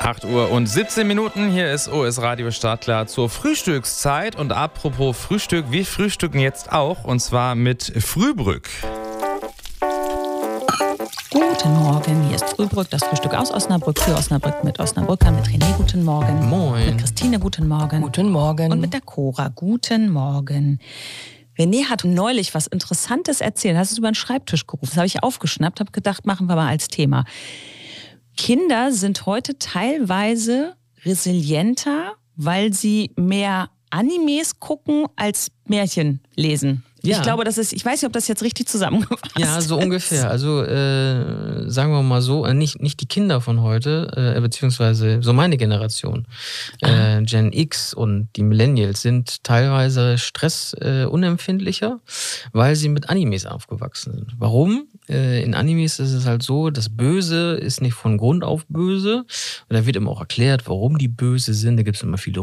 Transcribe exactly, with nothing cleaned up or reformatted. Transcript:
acht Uhr und siebzehn Minuten, hier ist O S Radio Startklar zur Frühstückszeit. Und apropos Frühstück, wir frühstücken jetzt auch, und zwar mit Frühbrück. Guten Morgen, hier ist Frühbrück, das Frühstück aus Osnabrück, für Osnabrück mit Osnabrückern, mit René, guten Morgen. Moin. Mit Christine, guten Morgen. Guten Morgen. Und mit der Cora, guten Morgen. René hat neulich was Interessantes erzählt, hast es über den Schreibtisch gerufen, das habe ich aufgeschnappt, habe gedacht, machen wir mal als Thema. Kinder sind heute teilweise resilienter, weil sie mehr Animes gucken als Märchen lesen. Ja. Ich glaube, das ist, ich weiß nicht, ob das jetzt richtig zusammengefasst ist. Ja, so ungefähr. Also äh, sagen wir mal so, äh, nicht, nicht die Kinder von heute, äh, beziehungsweise so meine Generation, äh, Gen X und die Millennials sind teilweise stressunempfindlicher, äh, weil sie mit Animes aufgewachsen sind. Warum? Äh, in Animes ist es halt so, das Böse ist nicht von Grund auf böse. Und da wird immer auch erklärt, warum die böse sind. Da gibt es immer viele